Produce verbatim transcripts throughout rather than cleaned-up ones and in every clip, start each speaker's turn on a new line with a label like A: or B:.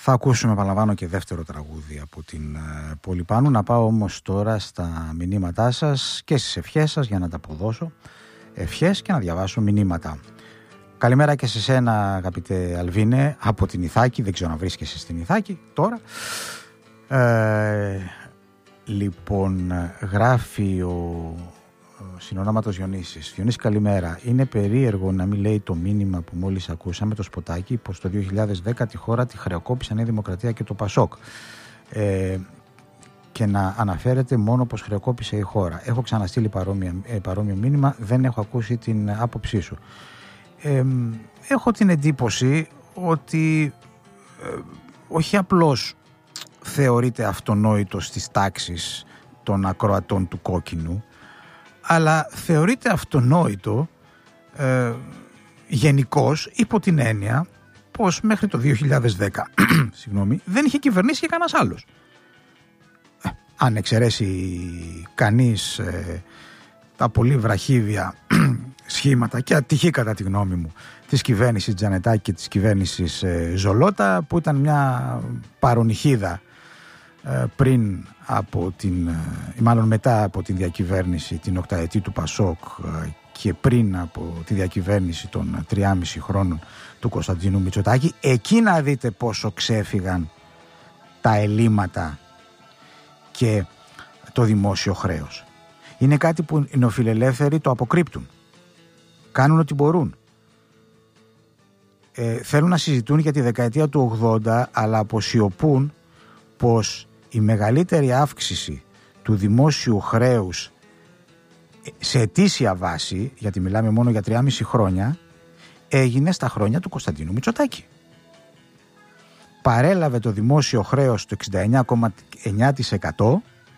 A: Θα ακούσουμε, επαναλαμβάνω, και δεύτερο τραγούδι από την uh, Πολυπάνου. Να πάω όμως τώρα στα μηνύματά σας και στις ευχές σας για να τα αποδώσω ευχές και να διαβάσω μηνύματα. Καλημέρα και σε σένα, αγαπητέ Αλβίνε, από την Ιθάκη. Δεν ξέρω να βρίσκεσαι στην Ιθάκη τώρα. Ε, λοιπόν, γράφει ο συνονόματος Διονύσης. Διονύση, καλημέρα. Είναι περίεργο να μην λέει το μήνυμα που μόλις ακούσαμε, το σποτάκι, πως το δύο χιλιάδες δέκα τη χώρα τη χρεοκόπησαν η Δημοκρατία και το Πασόκ. Ε, και να αναφέρεται μόνο πως χρεοκόπησε η χώρα. Έχω ξαναστείλει παρόμοιο, ε, παρόμοιο μήνυμα, δεν έχω ακούσει την άποψή σου. Ε, έχω την εντύπωση ότι ε, όχι απλώς θεωρείται αυτονόητο στις τάξεις των ακροατών του Κόκκινου, αλλά θεωρείται αυτονόητο ε, γενικώς, υπό την έννοια πως μέχρι το δύο χιλιάδες δέκα συγγνώμη, δεν είχε κυβερνήσει και κανένας άλλος. Ε, αν εξαιρέσει κανείς ε, τα πολύ βραχύβια σχήματα και ατυχή κατά τη γνώμη μου της κυβέρνησης Τζανετάκη και της κυβέρνησης ε, Ζολότα, που ήταν μια παρονυχίδα ε, πριν από την, ή μάλλον μετά από την διακυβέρνηση την οκταετή του Πασόκ ε, και πριν από τη διακυβέρνηση των τριάμισι χρόνων του Κωνσταντίνου Μητσοτάκη. Εκεί να δείτε πόσο ξέφυγαν τα ελλείμματα και το δημόσιο χρέος. Είναι κάτι που οι νεοφιλελεύθεροι το αποκρύπτουν. Κάνουν ό,τι μπορούν. Ε, θέλουν να συζητούν για τη δεκαετία του ογδόντα, αλλά αποσιωπούν πως η μεγαλύτερη αύξηση του δημόσιου χρέους σε ετήσια βάση, γιατί μιλάμε μόνο για τριάμισι χρόνια, έγινε στα χρόνια του Κωνσταντίνου Μητσοτάκη. Παρέλαβε το δημόσιο χρέος το εξήντα εννιά κόμμα εννιά τοις εκατό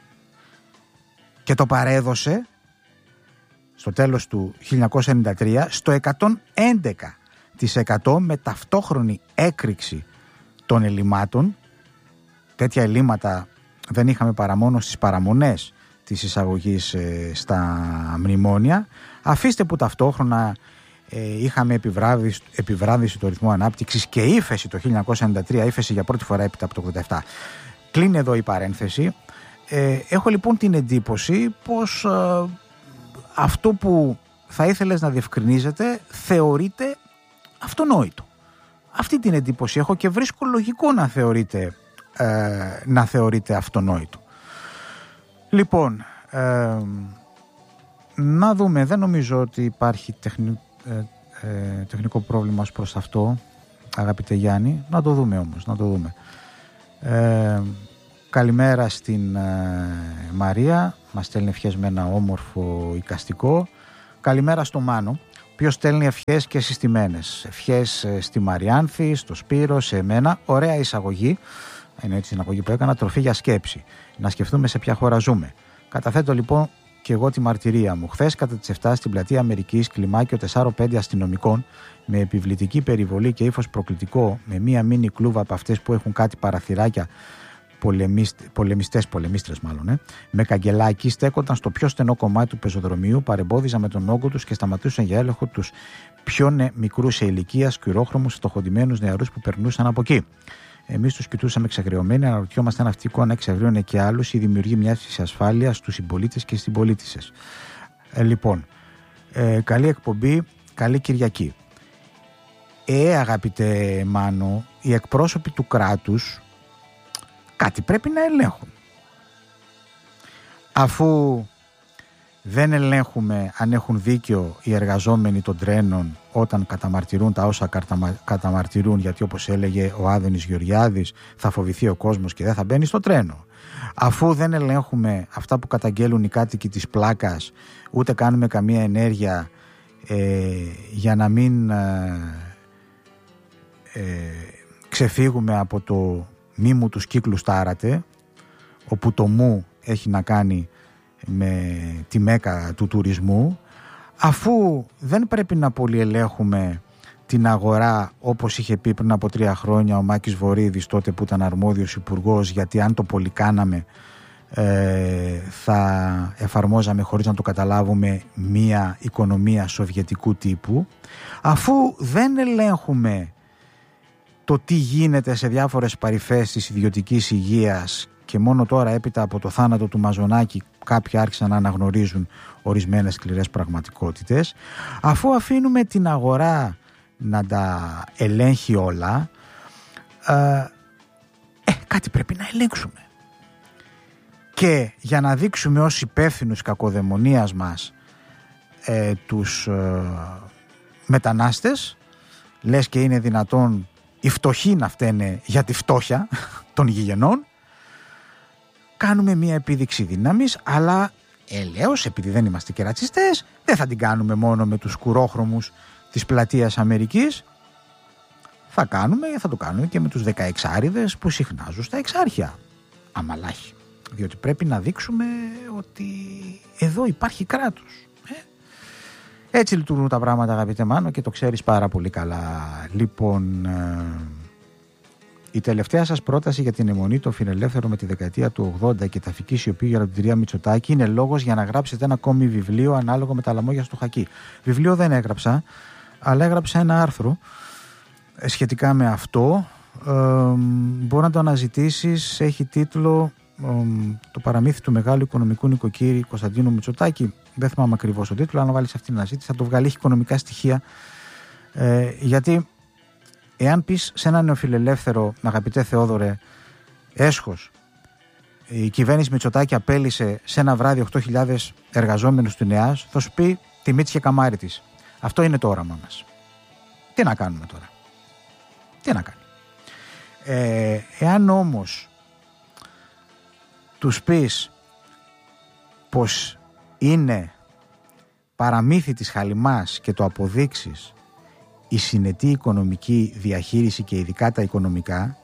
A: και το παρέδωσε στο τέλος του χίλια εννιακόσια ενενήντα τρία στο εκατόν έντεκα τοις εκατό, με ταυτόχρονη έκρηξη των ελλημάτων. Τέτοια ελλείμματα δεν είχαμε παρά μόνο στις παραμονές της εισαγωγής ε, στα μνημόνια. Αφήστε που ταυτόχρονα ε, είχαμε επιβράδυση, επιβράδυση του ρυθμού ανάπτυξης και ύφεση το χίλια εννιακόσια ενενήντα τρία, ύφεση για πρώτη φορά έπειτα από το ογδόντα επτά. Κλείνει εδώ η παρένθεση. Ε, έχω λοιπόν την εντύπωση πως ε, αυτό που θα ήθελες να διευκρινίζεται θεωρείται αυτονόητο. Αυτή την εντύπωση έχω και βρίσκω λογικό να θεωρείται, ε, να θεωρείται αυτονόητο. Λοιπόν, ε, να δούμε, δεν νομίζω ότι υπάρχει τεχνη, ε, ε, τεχνικό πρόβλημα ως προς αυτό, αγαπητέ Γιάννη. Να το δούμε όμως, να το δούμε. Ε, καλημέρα στην ε, Μαρία, μας στέλνει ευχές με ένα όμορφο εικαστικό. Καλημέρα στο Μάνο, ποιος στέλνει ευχές και συστημένες. Ευχές ε, στη Μαριάνθη, στο Σπύρο, σε εμένα. Ωραία εισαγωγή. Είναι έτσι η εισαγωγή που έκανα, τροφή για σκέψη. Να σκεφτούμε σε ποια χώρα ζούμε. Καταθέτω λοιπόν και εγώ τη μαρτυρία μου. Χθες κατά τις επτά στην πλατεία Αμερικής, κλιμάκιο τέσσερα πέντε αστυνομικών με επιβλητική περιβολή και ύφος προκλητικό, με μία μίνι κλούβα από αυτές που έχουν κάτι παραθυράκια, πολεμιστές, πολεμίστρες μάλλον, ε, με καγκελάκι, στέκονταν στο πιο στενό κομμάτι του πεζοδρομίου, παρεμπόδιζαν με τον όγκο τους και σταματούσαν για έλεγχο τους πιο νε, μικρούς σε ηλικία, σκυρόχρωμους, φτωχοντημένους νεαρούς που περνούσαν από εκεί. Εμείς τους κοιτούσαμε εξαγριωμένοι, αναρωτιόμαστε αν αυτή η εικόνα εξαγριώνει και άλλους ή δημιουργεί μια αίσθηση ασφάλειας στους συμπολίτες και στις συμπολίτησες. Ε, λοιπόν, ε, καλή εκπομπή, καλή Κυριακή. Ε, αγαπητέ Μάνο, οι εκπρόσωποι του κράτους κάτι πρέπει να ελέγχουν. Αφού δεν ελέγχουμε αν έχουν δίκιο οι εργαζόμενοι των τρένων όταν καταμαρτυρούν τα όσα καταμαρτυρούν, γιατί όπως έλεγε ο Άδωνης Γεωργιάδης, θα φοβηθεί ο κόσμος και δεν θα μπαίνει στο τρένο. Αφού δεν ελέγχουμε αυτά που καταγγέλουν οι κάτοικοι της Πλάκας, ούτε κάνουμε καμία ενέργεια ε, για να μην ε, ε, ξεφύγουμε από το μη μου τους κύκλους τάρατε, όπου το μου έχει να κάνει με τη μέκα του τουρισμού, αφού δεν πρέπει να πολυελέγχουμε την αγορά όπως είχε πει πριν από τρία χρόνια ο Μάκης Βορίδης, τότε που ήταν αρμόδιος υπουργός, γιατί αν το πολυκάναμε ε, θα εφαρμόζαμε χωρίς να το καταλάβουμε μία οικονομία σοβιετικού τύπου, αφού δεν ελέγχουμε το τι γίνεται σε διάφορες παρυφές της ιδιωτικής υγείας, και μόνο τώρα έπειτα από το θάνατο του Μαζονάκη κάποιοι άρχισαν να αναγνωρίζουν ορισμένες σκληρές πραγματικότητες. Αφού αφήνουμε την αγορά να τα ελέγχει όλα, ε, ε, κάτι πρέπει να ελέγξουμε. Και για να δείξουμε ως υπεύθυνους κακοδαιμονίας μας ε, τους ε, μετανάστες, λες και είναι δυνατόν οι φτωχοί να φταίνε για τη φτώχεια των γηγενών, κάνουμε μια επίδειξη δύναμης, αλλά ελέως, επειδή δεν είμαστε και ρατσιστές, δεν θα την κάνουμε μόνο με τους σκουρόχρωμους της πλατείας Αμερικής, θα κάνουμε, θα το κάνουμε και με τους δεκαεξάριδες που συχνάζουν στα εξάρχεια. Αμαλάχη. Διότι πρέπει να δείξουμε ότι εδώ υπάρχει κράτος. Ε? Έτσι λειτουργούν τα πράγματα, αγαπητέ Μάνο, και το ξέρεις πάρα πολύ καλά. Λοιπόν, ε, η τελευταία σας πρόταση για την αιμονή των φιλελεύθερων με τη δεκαετία του ογδόντα και ταφική σιωπή για την κυρία Μητσοτάκη είναι λόγος για να γράψετε ένα ακόμη βιβλίο ανάλογο με τα λαμόγια στο Χακί. Βιβλίο δεν έγραψα, αλλά έγραψα ένα άρθρο σχετικά με αυτό. Ε, μπορεί να το αναζητήσεις, έχει τίτλο ε, «Το παραμύθι του μεγάλου οικονομικού νοικοκύρη Κωνσταντίνου Μητσοτάκη». Δεν θυμάμαι ακριβώς τον τίτλο, αλλά να βάλεις αυτή την αναζήτηση θα το βγάλει, έχει οικονομικά στοιχεία. Ε, γιατί εάν πεις σε έναν νεοφιλελεύθερο, αγαπητέ Θεόδωρε, έσχος, η κυβέρνηση Μητσοτάκη απέλυσε σε ένα βράδυ οκτώ χιλιάδες εργαζόμενους του ΝΕΑΣ, θα σου πει τη μύτη και καμάρι της. Αυτό είναι το όραμά μας. Τι να κάνουμε τώρα. Τι να κάνει. Ε, εάν όμως τους πεις πως είναι παραμύθι της χαλιμάς και το αποδείξεις η συνετή οικονομική διαχείριση και ειδικά τα οικονομικά,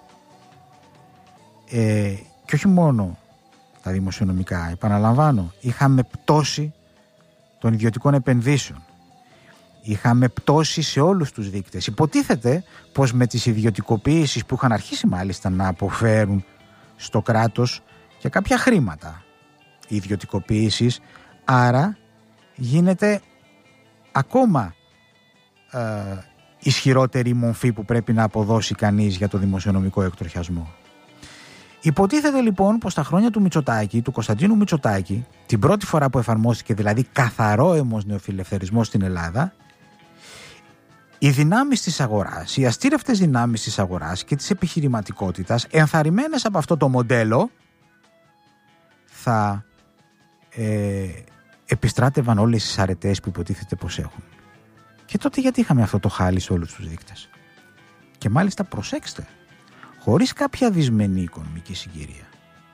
A: ε, και όχι μόνο τα δημοσιονομικά, επαναλαμβάνω, είχαμε πτώση των ιδιωτικών επενδύσεων, είχαμε πτώση σε όλους τους δείκτες. Υποτίθεται πως με τις ιδιωτικοποιήσεις που είχαν αρχίσει μάλιστα να αποφέρουν στο κράτος και κάποια χρήματα οι ιδιωτικοποιήσεις, άρα γίνεται ακόμα ε, ισχυρότερη μορφή που πρέπει να αποδώσει κανείς για το δημοσιονομικό εκτροχιασμό. Υποτίθεται λοιπόν πως τα χρόνια του Μητσοτάκη, του Κωνσταντίνου Μητσοτάκη, την πρώτη φορά που εφαρμόστηκε δηλαδή καθαρόαιμος νεοφιλελευθερισμός στην Ελλάδα, οι δυνάμεις της αγοράς, οι αστήρευτες δυνάμεις της αγοράς και της επιχειρηματικότητας, ενθαρρυμένες από αυτό το μοντέλο, θα ε, επιστράτευαν όλες τις αρετές που υποτίθεται πως έχουν. Και τότε γιατί είχαμε αυτό το χάλι σε όλους τους δείκτες. Και μάλιστα προσέξτε, χωρίς κάποια δυσμενή οικονομική συγκυρία.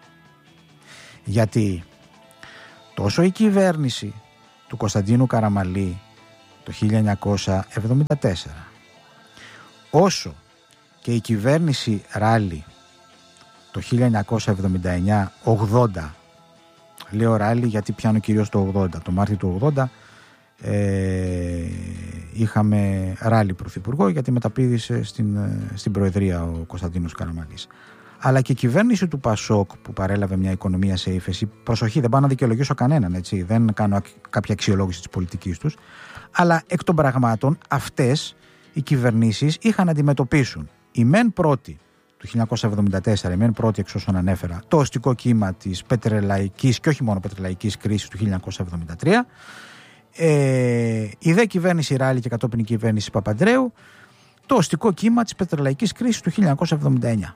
A: Γιατί τόσο η κυβέρνηση του Κωνσταντίνου Καραμαλή το χίλια εννιακόσια εβδομήντα τέσσερα, όσο και η κυβέρνηση Ράλι το χίλια εννιακόσια εβδομήντα εννιά ογδόντα, λέω Ράλι γιατί πιάνω κυρίως το ογδόντα, το Μάρτιο του ογδόντα ε, είχαμε Ράλι πρωθυπουργό, γιατί μεταπήδησε στην, στην Προεδρία ο Κωνσταντίνος Καραμαλής. Αλλά και η κυβέρνηση του Πασόκ που παρέλαβε μια οικονομία σε ύφεση, προσοχή, δεν πάω να δικαιολογήσω κανέναν, έτσι, δεν κάνω κάποια αξιολόγηση της πολιτικής τους, αλλά εκ των πραγμάτων αυτές οι κυβερνήσεις είχαν να αντιμετωπίσουν η μεν πρώτη του χίλια εννιακόσια εβδομήντα τέσσερα, η μεν πρώτη εξ όσων ανέφερα, το οστικό κύμα της πετρελαϊκής και όχι μόνο πετρελαϊκής κρίσης του χίλια εννιακόσια εβδομήντα τρία, ε, η δε κυβέρνηση Ράλη και κατόπιν η κυβέρνηση Παπαντρέου, το οστικό κύμα της πετρελαϊκής κρίσης του χίλια εννιακόσια εβδομήντα εννιά,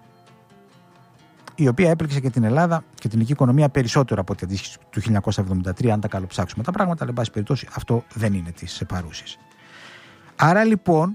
A: η οποία έπληξε και την Ελλάδα και την ελληνική οικονομία περισσότερο από ό,τι αντίστοιχη του χίλια εννιακόσια εβδομήντα τρία, αν τα καλοψάξουμε τα πράγματα, αλλά εν πάση περιπτώσει αυτό δεν είναι της παρούσης. Άρα λοιπόν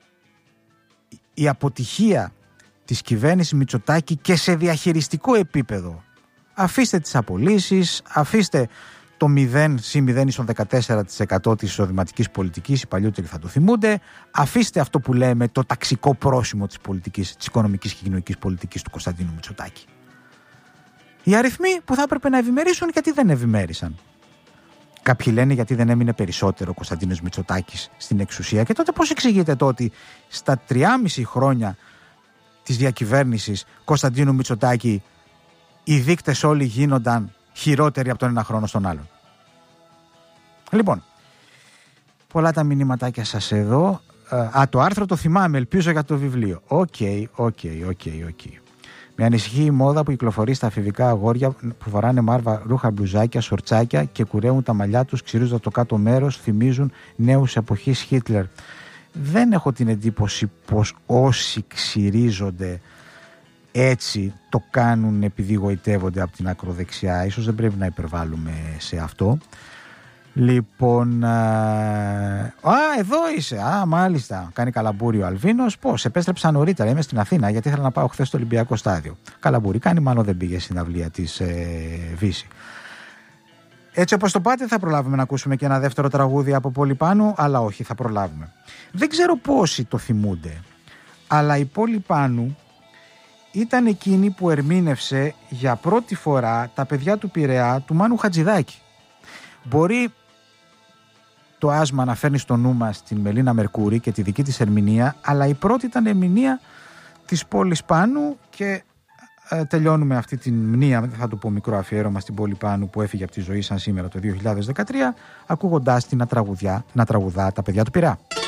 A: η αποτυχία της κυβέρνησης Μητσοτάκη και σε διαχειριστικό επίπεδο, αφήστε τις απολύσεις, αφήστε το μηδέν συν μηδέν ίσον δεκατέσσερα τοις εκατό της εισοδηματικής πολιτικής, οι παλιότεροι θα το θυμούνται, αφήστε αυτό που λέμε το ταξικό πρόσημο της πολιτικής, της οικονομικής και κοινωνικής πολιτικής του Κωνσταντίνου Μητσοτάκη. Οι αριθμοί που θα έπρεπε να ευημερήσουν, γιατί δεν ευημέρισαν. Κάποιοι λένε γιατί δεν έμεινε περισσότερο ο Κωνσταντίνος Μητσοτάκης στην εξουσία. Και τότε πώς εξηγείτε το ότι στα τριάμιση χρόνια της διακυβέρνησης Κωνσταντίνου Μητσοτάκη οι δείκτες όλοι γίνονταν χειρότεροι από τον ένα χρόνο στον άλλον. Λοιπόν, πολλά τα μηνύματάκια σας εδώ. Α, το άρθρο το θυμάμαι, ελπίζω για το βιβλίο. Οκ, οκ, οκ, οκ. Με ανησυχεί η μόδα που κυκλοφορεί στα αφηβικά αγόρια που φοράνε μάρβα ρούχα, μπλουζάκια, σορτσάκια και κουρεύουν τα μαλλιά τους, ξυρίζοντας το κάτω μέρος, θυμίζουν νέους εποχής Χίτλερ. Δεν έχω την εντύπωση πως όσοι ξυρίζονται έτσι το κάνουν επειδή γοητεύονται από την ακροδεξιά. Ίσως δεν πρέπει να υπερβάλλουμε σε αυτό. Λοιπόν, α, α, εδώ είσαι. Α, μάλιστα. Κάνει καλαμπούρι ο Αλβίνος. Πώς, επέστρεψα νωρίτερα. Είμαι στην Αθήνα γιατί ήθελα να πάω χθες στο Ολυμπιακό στάδιο. Καλαμπούρι κάνει, μάλλον δεν πήγε στην αυλία της ε, Βύση. Έτσι όπως το πάτε, θα προλάβουμε να ακούσουμε και ένα δεύτερο τραγούδι από Πόλη Πάνου, αλλά όχι, θα προλάβουμε. Δεν ξέρω πόσοι το θυμούνται, αλλά η Πόλη Πάνου ήταν εκείνη που ερμήνευσε για πρώτη φορά τα παιδιά του Πειραιά του Μάνου Χατζηδάκη. Μπορεί το άσμα να φέρνει στο νου μας την Μελίνα Μερκούρη και τη δική της ερμηνεία, αλλά η πρώτη ήταν ερμηνεία της Πόλης Πάνου και ε, τελειώνουμε αυτή την μνήα, δεν θα το πω μικρό αφιέρωμα στην Πόλη Πάνου που έφυγε από τη ζωή σαν σήμερα το δύο χιλιάδες δεκατρία, ακούγοντάς την να, να τραγουδά τα παιδιά του Πειραιά.